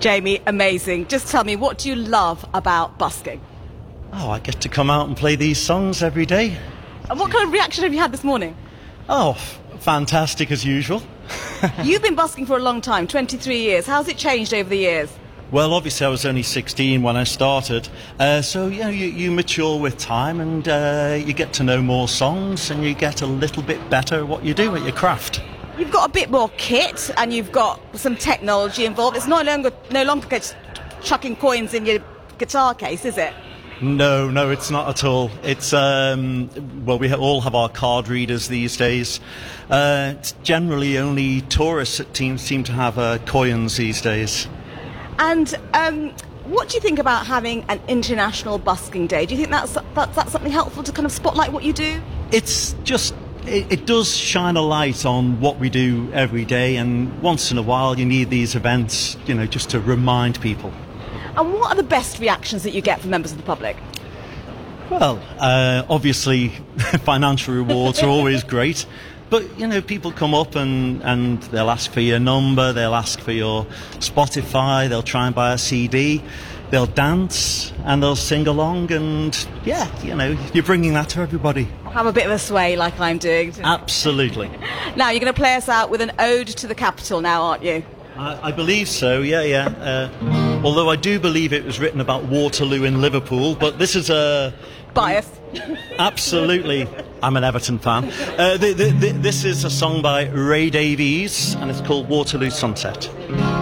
Jamie, amazing. Just tell me, what do you love about busking? Oh, I get to come out and play these songs every day. And what kind of reaction have you had this morning? Oh, fantastic as usual. You've been busking for a long time, 23 years. How's it changed over the years? Well, obviously I was only 16 when I started, so you mature with time and you get to know more songs and you get a little bit better at what you do at your craft. You've got a bit more kit and you've got some technology involved. It's no longer just chucking coins in your guitar case, is it? No, it's not at all. It's, well, we all have our card readers these days. It's generally only tourists that seem to have coins these days. And what do you think about having an international busking day? Do you think that's something helpful to kind of spotlight what you do? It's just, it does shine a light on what we do every day, and once in a while you need these events, just to remind people. And what are the best reactions that you get from members of the public? Well, obviously financial rewards are always great. But, people come up and they'll ask for your number, they'll ask for your Spotify, they'll try and buy a CD, they'll dance and they'll sing along, and you're bringing that to everybody. Have a bit of a sway like I'm doing. Absolutely. Now, you're going to play us out with an ode to the capital now, aren't you? I believe so, yeah. Although I do believe it was written about Waterloo in Liverpool, but this is a... Bias. Absolutely. I'm an Everton fan. This is a song by Ray Davies, and it's called Waterloo Sunset.